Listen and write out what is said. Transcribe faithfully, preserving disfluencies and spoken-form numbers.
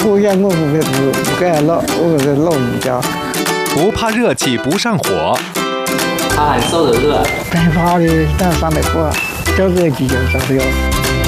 我讲我不不不敢老，我是老人家。 不怕热气不上火， 怕受的热。 害怕的，但上来过，这个季节着了。